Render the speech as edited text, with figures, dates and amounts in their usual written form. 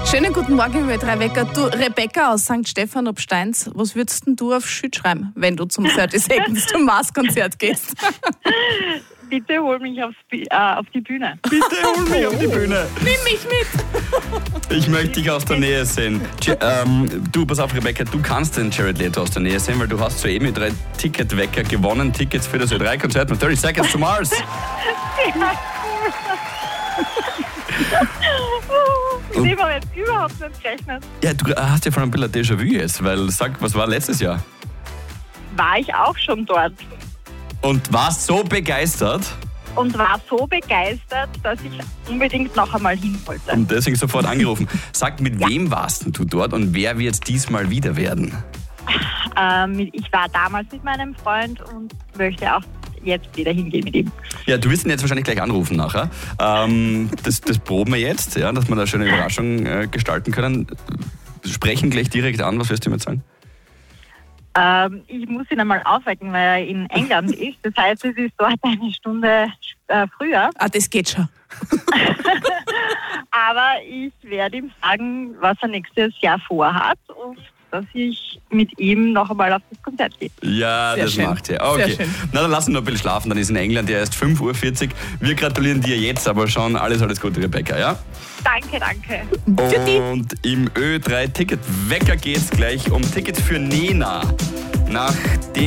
Schönen guten Morgen, liebe drei Wecker. Du, Rebecca aus St. Stephan ob Steins, was würdest denn du auf Schild schreiben, wenn du zum 30 Seconds zum Mars-Konzert gehst? Bitte hol mich auf die Bühne. Bitte hol mich auf die Bühne. Nimm mich mit! Ich möchte dich aus der Nähe sehen. Du, pass auf, Rebecca, du kannst den Jared Leto aus der Nähe sehen, weil du hast soeben mit 3 Ticketwecker gewonnen. Tickets für das Ö3-Konzert mit 30 Seconds to Mars. Mit dem habe ich jetzt überhaupt nicht gerechnet. Ja, du hast ja von ein bisschen Déjà-vu jetzt, weil sag, was war letztes Jahr? War ich auch schon dort Und warst so begeistert und war so begeistert, dass ich unbedingt noch einmal hin wollte. und deswegen sofort angerufen. Sag, mit wem warst denn du dort und wer wird es diesmal wieder werden? Ich war damals mit meinem Freund und möchte auch jetzt wieder hingehen mit ihm. Ja, du wirst ihn jetzt wahrscheinlich gleich anrufen nachher. Das proben wir jetzt, ja, dass wir da eine schöne Überraschung gestalten können. Sprechen gleich direkt an, was wirst du ihm jetzt sagen? Ich muss ihn einmal aufwecken, weil er in England ist. Das heißt, es ist dort eine Stunde früher. Ah, das geht schon. Aber ich werde ihm sagen, was er nächstes Jahr vorhat und dass ich mit ihm noch einmal auf das Konzert gehe. Ja, Sehr das schön. macht er. Okay. Sehr schön. Na, dann lass ihn noch ein bisschen schlafen, dann ist in England erst 5:40 Uhr. Wir gratulieren dir jetzt aber schon. Alles Gute, Rebecca, ja? Danke, danke. Für die. Und im Ö3-Ticket-Wecker geht's gleich um Tickets für Nena. Nach dem